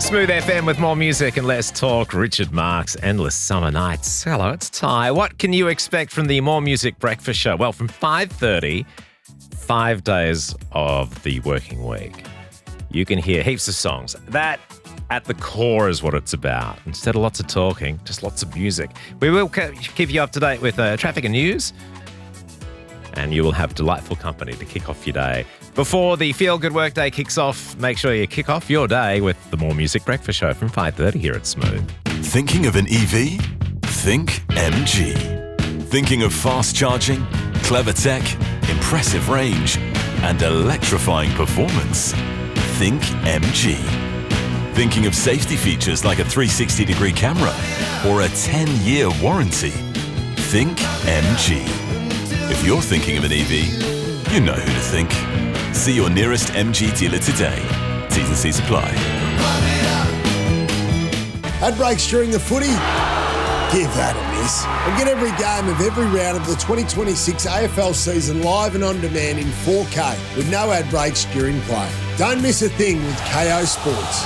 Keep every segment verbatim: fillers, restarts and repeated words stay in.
Smooth F M with more music and less talk. Richard Marx, Endless Summer Nights. Hello, it's Ty. What can you expect from the More Music Breakfast Show? Well, from five thirty, five days of the working week, you can hear heaps of songs. That, at the core, is what it's about. Instead of lots of talking, just lots of music. We will keep you up to date with uh, traffic and news, and you will have delightful company to kick off your day. Before the Feel Good Workday kicks off, make sure you kick off your day with the More Music Breakfast Show from five thirty here at Smooth. Thinking of an E V? Think M G. Thinking of fast charging, clever tech, impressive range, and electrifying performance? Think M G. Thinking of safety features like a three sixty degree camera or a ten-year warranty? Think M G. If you're thinking of an E V, you know who to think. See your nearest M G dealer today. T's and C's apply. Ad breaks during the footy? Give that a miss. And get every game of every round of the twenty twenty-six A F L season live and on demand in four K with no ad breaks during play. Don't miss a thing with K O Sports.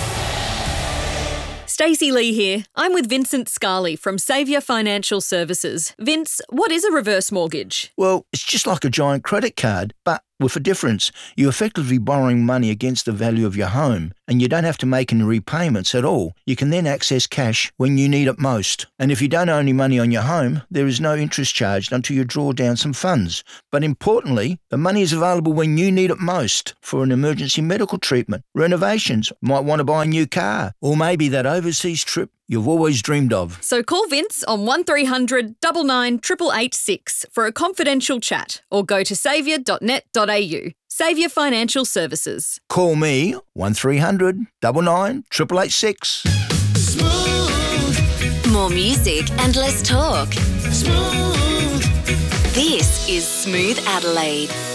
Stacey Lee here. I'm with Vincent Scarley from Saviour Financial Services. Vince, what is a reverse mortgage? Well, it's just like a giant credit card, but with a difference. You're effectively borrowing money against the value of your home, and you don't have to make any repayments at all. You can then access cash when you need it most. And if you don't owe any money on your home, there is no interest charged until you draw down some funds. But importantly, the money is available when you need it most for an emergency medical treatment, renovations, might want to buy a new car, or maybe that overseas trip you've always dreamed of. So call Vince on one three hundred nine nine eight eight eight six for a confidential chat or go to saviour dot net dot a u. Saviour Financial Services. Call me one three hundred nine nine eight eight eight six. Smooth. More music and less talk. Smooth. This is Smooth Adelaide.